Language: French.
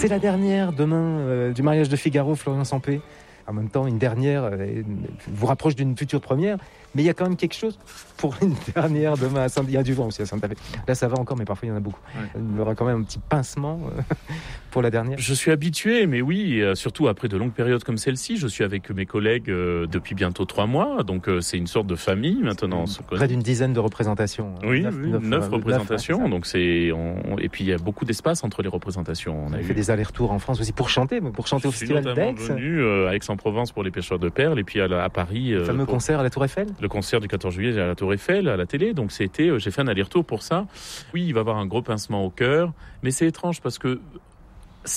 la dernière demain du mariage de Figaro, Florian Sampé. En même temps, une dernière vous rapproche d'une future première, mais il y a quand même quelque chose pour une dernière demain à il y a du vent aussi à Santa Fe. Là, ça va encore, mais parfois il y en a beaucoup. Ouais. Il y aura quand même un petit pincement pour la dernière. Je suis habitué, mais oui, surtout après de longues périodes comme celle-ci, je suis avec mes collègues depuis bientôt 3 mois, donc c'est une sorte de famille maintenant. Près d'une dizaine de représentations. Oui, 9 représentations, 9, donc et puis il y a beaucoup d'espace entre les représentations. On a fait des allers-retours en France aussi pour chanter au Festival d'Aix. Je suis notamment venu à Aix-en-Provence pour les pêcheurs de perles, et puis à Paris. Le fameux concert à la Tour Eiffel. Le concert du 14 juillet à la Tour Eiffel, à la télé, donc j'ai fait un aller-retour pour ça. Oui, il va y avoir un gros pincement au cœur, mais c'est étrange parce que